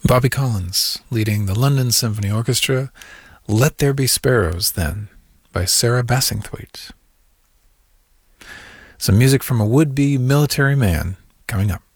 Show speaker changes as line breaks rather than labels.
Bobby Collins leading the London Symphony Orchestra, Let There Be Sparrows, then, by Sarah Bassingthwaighte. Some music from a would-be military man coming up.